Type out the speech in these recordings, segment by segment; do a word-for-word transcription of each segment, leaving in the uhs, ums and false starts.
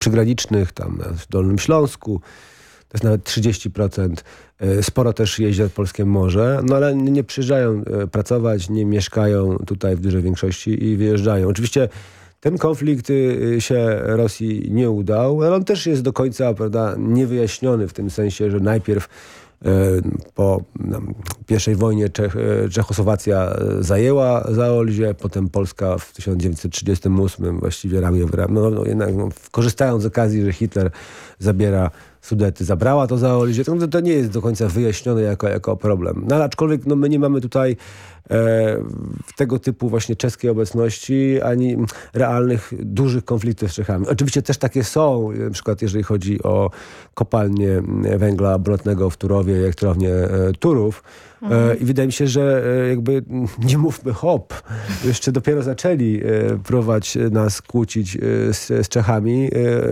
przygranicznych, tam na Dolnym Śląsku. To jest nawet trzydzieści procent. Sporo też jeździ nad polskie morze, no ale nie przyjeżdżają pracować, nie mieszkają tutaj w dużej większości i wyjeżdżają. Oczywiście ten konflikt się Rosji nie udał, ale on też jest do końca, prawda, niewyjaśniony w tym sensie, że najpierw po pierwszej wojnie Czech, Czechosłowacja zajęła Zaolzie, potem Polska w tysiąc dziewięćset trzydziestym ósmym właściwie ramię w ramię, no, no, jednak, no, korzystając z okazji, że Hitler zabiera Sudety, zabrała to Zaolzie, to, to nie jest do końca wyjaśnione jako, jako problem. No, ale aczkolwiek no, my nie mamy tutaj e, tego typu właśnie czeskiej obecności, ani realnych, dużych konfliktów z Czechami. Oczywiście też takie są, na przykład jeżeli chodzi o kopalnię węgla brunatnego w Turowie i elektrownię e, Turów. Mhm. I wydaje mi się, że jakby nie mówmy hop, jeszcze dopiero zaczęli próbować nas kłócić z, z Czechami.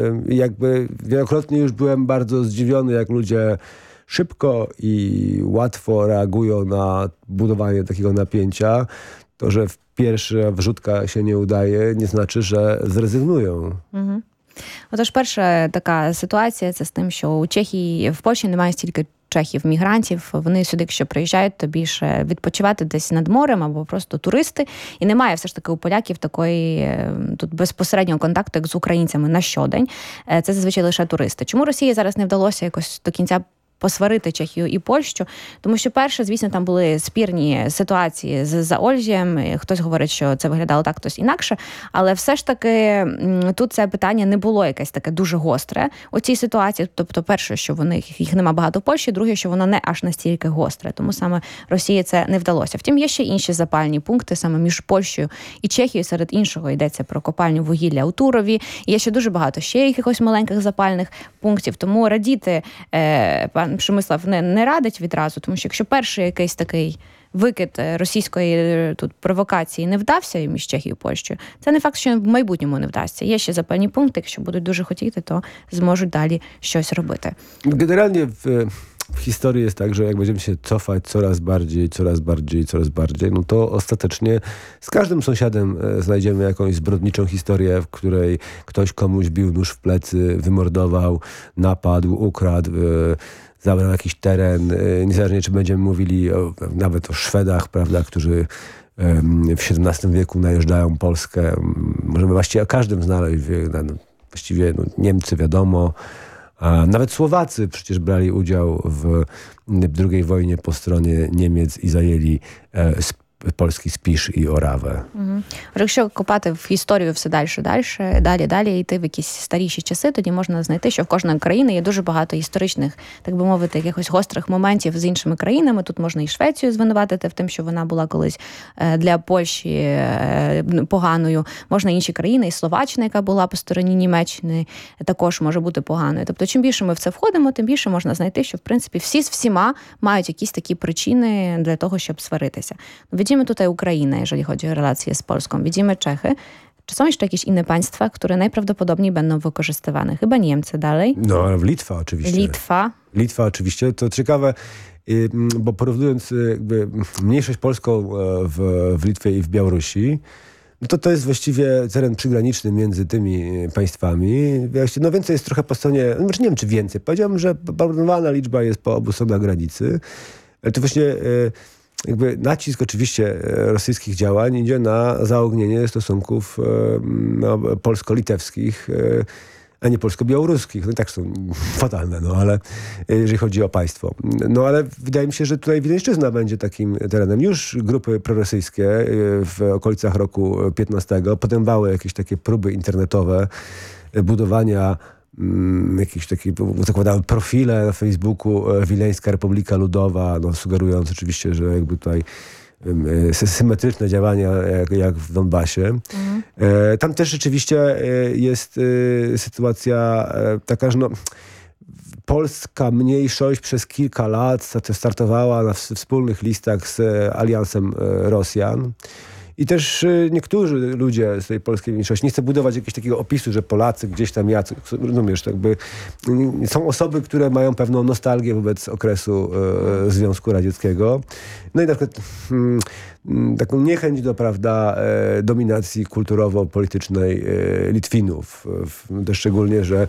Jakby wielokrotnie już byłem bardzo zdziwiony, jak ludzie szybko i łatwo reagują na budowanie takiego napięcia. To, że w pierwsza wrzutka się nie udaje, nie znaczy, że zrezygnują. Mhm. Отож, перша така ситуація – це з тим, що у Чехії, в Польщі немає стільки чехів, мігрантів, вони сюди, якщо приїжджають, то більше відпочивати десь над морем або просто туристи. І немає все ж таки у поляків такої тут безпосереднього контакту, як з українцями на щодень. Це зазвичай лише туристи. Чому Росії зараз не вдалося якось до кінця посварити Чехію і Польщу, тому що перше, звісно, там були спірні ситуації з Заольжем, хтось говорить, що це виглядало так, хтось інакше, але все ж таки тут це питання не було якесь таке дуже гостре у цій ситуації, тобто перше, що вони, їх нема багато в Польщі, друге, що воно не аж настільки гостре, тому саме Росії це не вдалося. Втім, є ще інші запальні пункти, саме між Польщею і Чехією, серед іншого йдеться про копальню вугілля у Турові, є ще дуже багато ще якихось маленьких запальних пунктів, тому радіти е, пан Przemysław не, не радить відразу, тому що якщо перший якийсь такий викид російської тут провокації не вдався між Чехією і Польщею, це не факт, що в майбутньому не вдасться. Є ще запальні пункти, якщо будуть дуже хотіти, то зможуть далі щось робити. Generalnie w, w historii jest tak, że jak będziemy się cofać coraz bardziej, coraz bardziej, coraz bardziej, no to ostatecznie z każdym sąsiadem znajdziemy jakąś zbrodniczą historię, w której ktoś komuś bił nóż w plecy, wymordował, napadł, ukradł, zabrał jakiś teren, niezależnie czy będziemy mówili o, nawet o Szwedach, prawda, którzy w siedemnastym wieku najeżdżają Polskę. Możemy właściwie o każdym znaleźć, właściwie no, Niemcy wiadomo, a nawet Słowacy przecież brali udział w drugiej wojnie po stronie Niemiec i zajęli Polski Spisz і Ораве. Угу. Якщо копати в історію все далі, далі, далі, далі, йти в якісь старіші часи, тоді можна знайти, що в кожної країни є дуже багато історичних, так би мовити, якихось гострих моментів з іншими країнами. Тут можна і Швецію звинуватити в тим, що вона була колись для Польщі поганою. Можна інші країни, і Словаччина, яка була по стороні Німеччини, також може бути поганою. Тобто, чим більше ми в це входимо, тим більше можна знайти, що, в принципі, всі з всіма мають якісь такі причини для того, щоб сваритися. Widzimy tutaj Ukrainę, jeżeli chodzi o relacje z Polską. Widzimy Czechy. Czy są jeszcze jakieś inne państwa, które najprawdopodobniej będą wykorzystywane? Chyba Niemcy dalej. No, ale Litwa oczywiście. Litwa. Litwa oczywiście. To ciekawe, bo porównując jakby mniejszość polską w, w Litwie i w Białorusi, no to to jest właściwie teren przygraniczny między tymi państwami. No więcej jest trochę po stronie, no nie wiem czy więcej, powiedziałbym, że porównywana liczba jest po obu stronach granicy. Ale to właśnie jakby nacisk oczywiście rosyjskich działań idzie na zaognienie stosunków no, polsko-litewskich, a nie polsko-białoruskich. No i tak są fatalne, no ale jeżeli chodzi o państwo. No ale wydaje mi się, że tutaj Wileńszczyzna będzie takim terenem. Już grupy prorosyjskie w okolicach roku piętnastego podejmowały jakieś takie próby internetowe budowania jakieś takie, zakładały profile na Facebooku Wileńska Republika Ludowa, no, sugerując oczywiście, że jakby tutaj symetryczne działania jak, jak w Donbasie. Mhm. Tam też rzeczywiście jest sytuacja taka, że no, polska mniejszość przez kilka lat startowała na wspólnych listach z Aliansem Rosjan. I też y, niektórzy ludzie z tej polskiej mniejszości, nie chcę budować jakiegoś takiego opisu, że Polacy gdzieś tam jacy, rozumiesz, jakby y, są osoby, które mają pewną nostalgię wobec okresu y, Związku Radzieckiego. No i na przykład mm, taką niechęć do, prawda, e, dominacji kulturowo-politycznej e, Litwinów. W, szczególnie, że